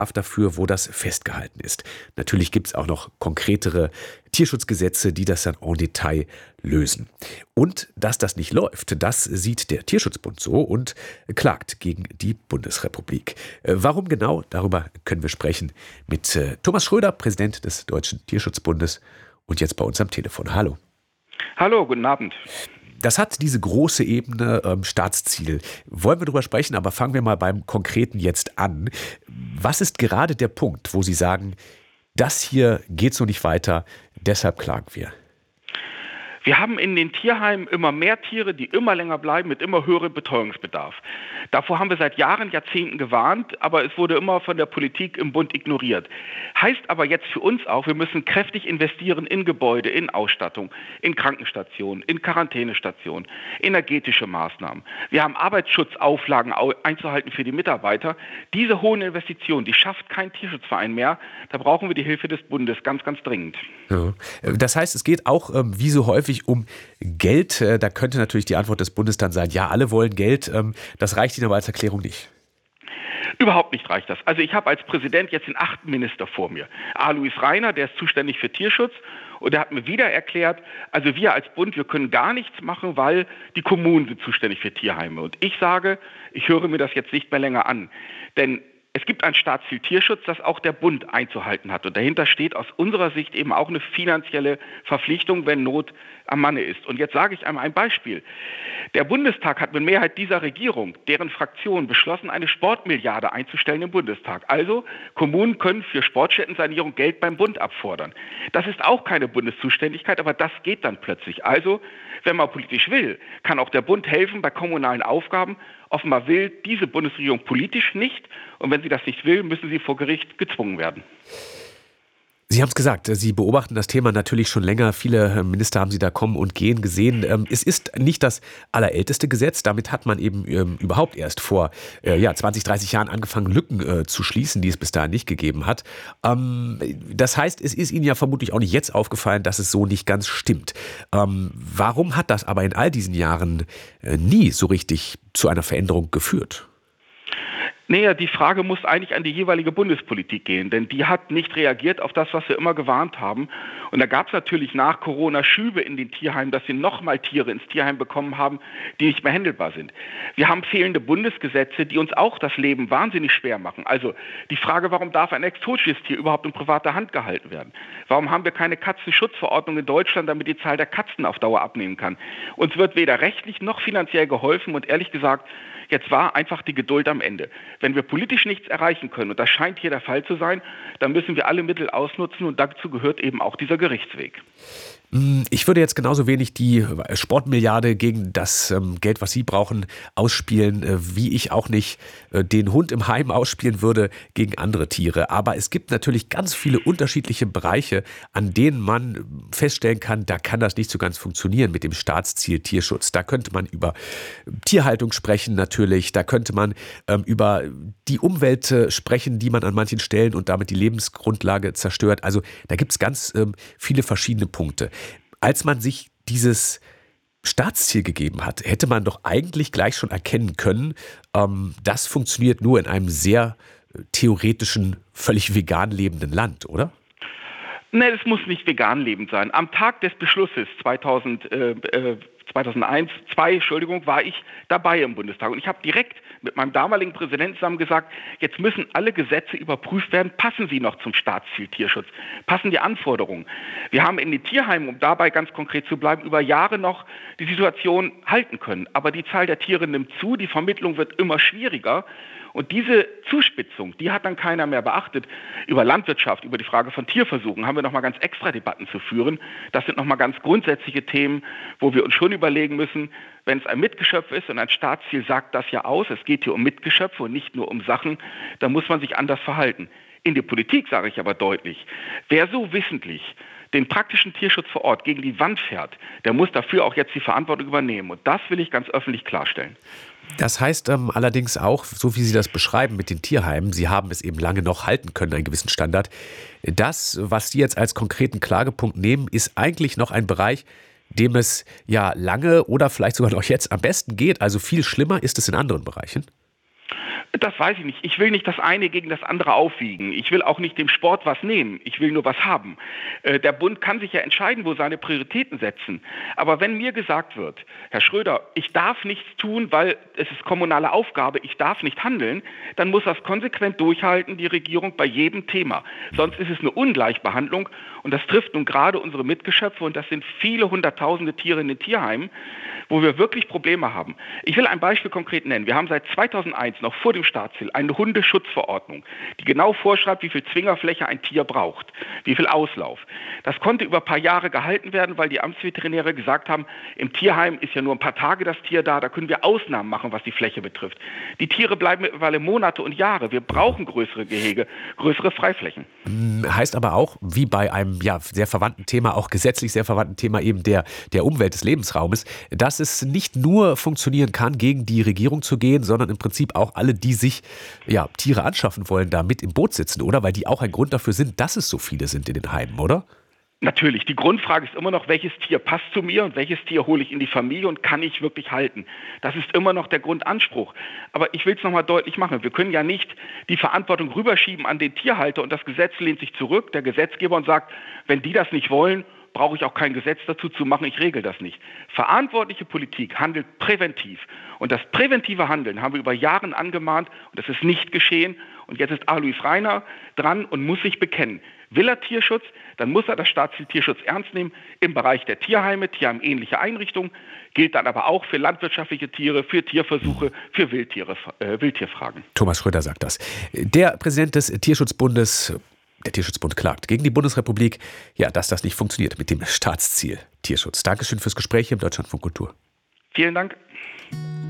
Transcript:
dafür, wo das festgehalten ist. Natürlich gibt es auch noch konkretere Tierschutzgesetze, die das dann en Detail lösen. Und dass das nicht läuft, das sieht der Tierschutzbund so und klagt gegen die Bundesrepublik. Warum genau? Darüber können wir sprechen mit Thomas Schröder, Präsident des Deutschen Tierschutzbundes und jetzt bei uns am Telefon. Hallo. Hallo, guten Abend. Das hat diese große Ebene Staatsziel. Wollen wir darüber sprechen, aber fangen wir mal beim Konkreten jetzt an. Was ist gerade der Punkt, wo Sie sagen, das hier geht so nicht weiter, deshalb klagen wir? Wir haben in den Tierheimen immer mehr Tiere, die immer länger bleiben, mit immer höherem Betreuungsbedarf. Davor haben wir seit Jahren, Jahrzehnten gewarnt, aber es wurde immer von der Politik im Bund ignoriert. Heißt aber jetzt für uns auch, wir müssen kräftig investieren in Gebäude, in Ausstattung, in Krankenstationen, in Quarantänestationen, energetische Maßnahmen. Wir haben Arbeitsschutzauflagen einzuhalten für die Mitarbeiter. Diese hohen Investitionen, die schafft kein Tierschutzverein mehr. Da brauchen wir die Hilfe des Bundes ganz, ganz dringend. Ja. Das heißt, es geht auch, wie so häufig, um Geld. Da könnte natürlich die Antwort des Bundes dann sein, ja, alle wollen Geld. Das reicht Ihnen aber als Erklärung nicht. Überhaupt nicht reicht das. Also ich habe als Präsident jetzt den 8. Minister vor mir. Alois Rainer, der ist zuständig für Tierschutz. Und der hat mir wieder erklärt, also wir als Bund, wir können gar nichts machen, weil die Kommunen sind zuständig für Tierheime. Und ich sage, ich höre mir das jetzt nicht mehr länger an. Denn es gibt ein Staatsziel Tierschutz, das auch der Bund einzuhalten hat. Und dahinter steht aus unserer Sicht eben auch eine finanzielle Verpflichtung, wenn Not am Manne ist. Und jetzt sage ich einmal ein Beispiel. Der Bundestag hat mit Mehrheit dieser Regierung, deren Fraktion, beschlossen, eine Sportmilliarde einzustellen im Bundestag. Also Kommunen können für Sportstättensanierung Geld beim Bund abfordern. Das ist auch keine Bundeszuständigkeit, aber das geht dann plötzlich. Also, wenn man politisch will, kann auch der Bund helfen bei kommunalen Aufgaben. Offenbar will diese Bundesregierung politisch nicht. Und wenn sie das nicht will, müssen sie vor Gericht gezwungen werden. Sie haben es gesagt, Sie beobachten das Thema natürlich schon länger. Viele Minister haben Sie da kommen und gehen gesehen. Es ist nicht das allerälteste Gesetz. Damit hat man eben überhaupt erst vor 20, 30 Jahren angefangen, Lücken zu schließen, die es bis dahin nicht gegeben hat. Das heißt, es ist Ihnen ja vermutlich auch nicht jetzt aufgefallen, dass es so nicht ganz stimmt. Warum hat das aber in all diesen Jahren nie so richtig zu einer Veränderung geführt? Naja, die Frage muss eigentlich an die jeweilige Bundespolitik gehen, denn die hat nicht reagiert auf das, was wir immer gewarnt haben. Und da gab es natürlich nach Corona Schübe in den Tierheimen, dass wir nochmal Tiere ins Tierheim bekommen haben, die nicht mehr händelbar sind. Wir haben fehlende Bundesgesetze, die uns auch das Leben wahnsinnig schwer machen. Also die Frage, warum darf ein exotisches Tier überhaupt in privater Hand gehalten werden? Warum haben wir keine Katzenschutzverordnung in Deutschland, damit die Zahl der Katzen auf Dauer abnehmen kann? Uns wird weder rechtlich noch finanziell geholfen und ehrlich gesagt, jetzt war einfach die Geduld am Ende. Wenn wir politisch nichts erreichen können, und das scheint hier der Fall zu sein, dann müssen wir alle Mittel ausnutzen und dazu gehört eben auch dieser Gerichtsweg. Ich würde jetzt genauso wenig die Sportmilliarde gegen das Geld, was Sie brauchen, ausspielen, wie ich auch nicht den Hund im Heim ausspielen würde gegen andere Tiere. Aber es gibt natürlich ganz viele unterschiedliche Bereiche, an denen man feststellen kann, da kann das nicht so ganz funktionieren mit dem Staatsziel Tierschutz. Da könnte man über Tierhaltung sprechen natürlich, da könnte man über die Umwelt sprechen, die man an manchen Stellen und damit die Lebensgrundlage zerstört. Also da gibt es ganz viele verschiedene Punkte. Als man sich dieses Staatsziel gegeben hat, hätte man doch eigentlich gleich schon erkennen können, das funktioniert nur in einem sehr theoretischen, völlig vegan lebenden Land, oder? Nein, es muss nicht vegan lebend sein. Am Tag des Beschlusses 2002, war ich dabei im Bundestag. Und ich habe direkt mit meinem damaligen Präsidenten zusammen gesagt, jetzt müssen alle Gesetze überprüft werden, passen sie noch zum Staatsziel Tierschutz, passen die Anforderungen. Wir haben in den Tierheimen, um dabei ganz konkret zu bleiben, über Jahre noch die Situation halten können. Aber die Zahl der Tiere nimmt zu, die Vermittlung wird immer schwieriger. Und diese Zuspitzung, die hat dann keiner mehr beachtet. Über Landwirtschaft, über die Frage von Tierversuchen haben wir nochmal ganz extra Debatten zu führen. Das sind nochmal ganz grundsätzliche Themen, wo wir uns schon überlegen müssen, wenn es ein Mitgeschöpf ist und ein Staatsziel sagt das ja aus, es geht hier um Mitgeschöpfe und nicht nur um Sachen, dann muss man sich anders verhalten. In der Politik sage ich aber deutlich, wer so wissentlich den praktischen Tierschutz vor Ort gegen die Wand fährt, der muss dafür auch jetzt die Verantwortung übernehmen. Und das will ich ganz öffentlich klarstellen. Das heißt allerdings auch, so wie Sie das beschreiben mit den Tierheimen, Sie haben es eben lange noch halten können, einen gewissen Standard. Das, was Sie jetzt als konkreten Klagepunkt nehmen, ist eigentlich noch ein Bereich, dem es ja lange oder vielleicht sogar noch jetzt am besten geht. Also viel schlimmer ist es in anderen Bereichen. Das weiß ich nicht. Ich will nicht das eine gegen das andere aufwiegen. Ich will auch nicht dem Sport was nehmen. Ich will nur was haben. Der Bund kann sich ja entscheiden, wo seine Prioritäten setzen. Aber wenn mir gesagt wird, Herr Schröder, ich darf nichts tun, weil es ist kommunale Aufgabe, ich darf nicht handeln, dann muss das konsequent durchhalten, die Regierung bei jedem Thema. Sonst ist es eine Ungleichbehandlung und das trifft nun gerade unsere Mitgeschöpfe und das sind viele hunderttausende Tiere in den Tierheimen, wo wir wirklich Probleme haben. Ich will ein Beispiel konkret nennen. Wir haben seit 2001, noch vor dem Staatsziel, eine Hundeschutzverordnung, die genau vorschreibt, wie viel Zwingerfläche ein Tier braucht, wie viel Auslauf. Das konnte über ein paar Jahre gehalten werden, weil die Amtsveterinäre gesagt haben, im Tierheim ist ja nur ein paar Tage das Tier da können wir Ausnahmen machen, was die Fläche betrifft. Die Tiere bleiben mittlerweile Monate und Jahre. Wir brauchen größere Gehege, größere Freiflächen. Heißt aber auch, wie bei einem sehr verwandten Thema, auch gesetzlich sehr verwandten Thema eben der Umwelt des Lebensraumes, dass es nicht nur funktionieren kann, gegen die Regierung zu gehen, sondern im Prinzip auch alle, die sich Tiere anschaffen wollen, da mit im Boot sitzen, oder? Weil die auch ein Grund dafür sind, dass es so viele sind in den Heimen, oder? Natürlich, die Grundfrage ist immer noch, welches Tier passt zu mir und welches Tier hole ich in die Familie und kann ich wirklich halten. Das ist immer noch der Grundanspruch. Aber ich will es nochmal deutlich machen, wir können ja nicht die Verantwortung rüberschieben an den Tierhalter und das Gesetz lehnt sich zurück, der Gesetzgeber, und sagt, wenn die das nicht wollen, brauche ich auch kein Gesetz dazu zu machen, ich regel das nicht. Verantwortliche Politik handelt präventiv. Und das präventive Handeln haben wir über Jahre angemahnt und das ist nicht geschehen. Und jetzt ist Alois Rainer dran und muss sich bekennen. Will er Tierschutz, dann muss er das Staatsziel Tierschutz ernst nehmen im Bereich der Tierheime, tierheimähnliche Einrichtungen, gilt dann aber auch für landwirtschaftliche Tiere, für Tierversuche, für Wildtierfragen. Thomas Schröder sagt das. Der Präsident des Tierschutzbundes, der Tierschutzbund klagt gegen die Bundesrepublik, dass das nicht funktioniert mit dem Staatsziel Tierschutz. Dankeschön fürs Gespräch im Deutschlandfunk Kultur. Vielen Dank.